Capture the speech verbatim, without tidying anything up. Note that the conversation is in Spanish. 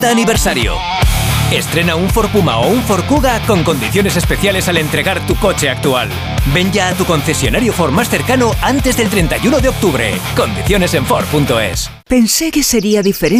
Aniversario. Estrena un Ford Puma o un Ford Kuga con condiciones especiales al entregar tu coche actual. Ven ya a tu concesionario Ford más cercano antes del treinta y uno de octubre. Condiciones en Ford punto es. Pensé que sería diferente.